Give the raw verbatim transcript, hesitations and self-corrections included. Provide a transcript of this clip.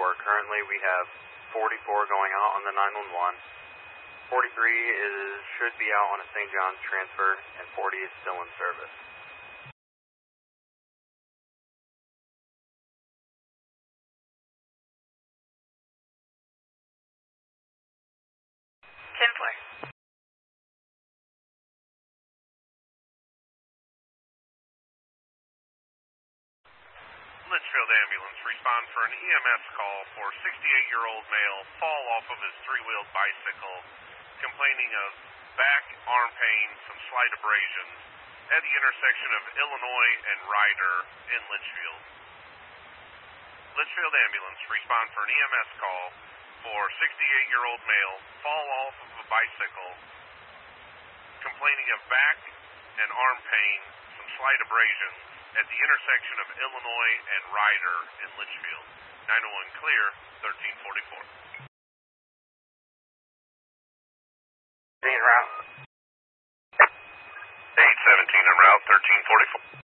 forty-four. Currently, we have forty-four going out on the nine one one. forty-three is should be out on a Saint John's transfer, and forty is still in service. ten four. Litchfield ambulance, respond for an E M S call for sixty-eight-year-old male fall off of his three-wheeled bicycle, complaining of back, arm pain, some slight abrasions at the intersection of Illinois and Ryder in Litchfield. Litchfield ambulance, respond for an E M S call for sixty-eight-year-old male fall off of a bicycle, complaining of back and arm pain, some slight abrasions at the intersection of Illinois and Ryder in Litchfield. nine one one clear, thirteen forty-four. En route. eight seventeen en route, thirteen forty-four.